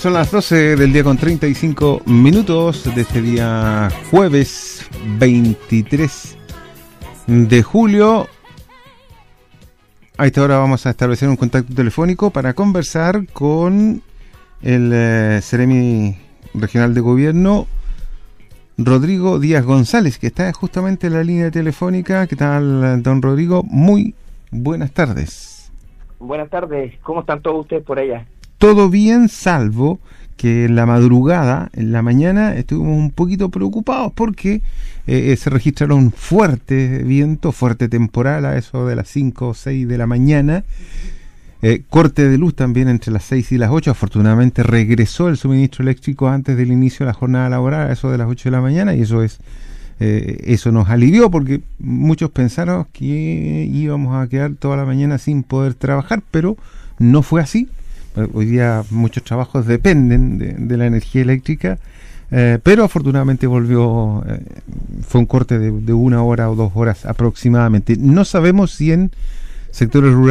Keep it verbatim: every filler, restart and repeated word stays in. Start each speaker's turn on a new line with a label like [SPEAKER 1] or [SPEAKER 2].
[SPEAKER 1] Son las doce del día con treinta y cinco minutos de este día jueves veintitrés de julio. A esta hora vamos a establecer un contacto telefónico para conversar con el eh, Seremi Regional de Gobierno, Rodrigo Díaz González, que está justamente en la línea telefónica. ¿Qué tal, don Rodrigo? Muy buenas tardes.
[SPEAKER 2] Buenas tardes. ¿Cómo están todos ustedes por allá?
[SPEAKER 1] Todo bien, salvo que en la madrugada, en la mañana, estuvimos un poquito preocupados porque eh, se registraron fuertes vientos, fuerte temporal a eso de las cinco o seis de la mañana. Eh, corte de luz también entre las seis y las ocho. Afortunadamente regresó el suministro eléctrico antes del inicio de la jornada laboral, a eso de las ocho de la mañana, y eso es eh, eso nos alivió porque muchos pensaron que íbamos a quedar toda la mañana sin poder trabajar, pero no fue así. Hoy día muchos trabajos dependen de, de la energía eléctrica, eh, pero afortunadamente volvió, eh, fue un corte de, de una hora o dos horas aproximadamente. No sabemos si en sectores rurales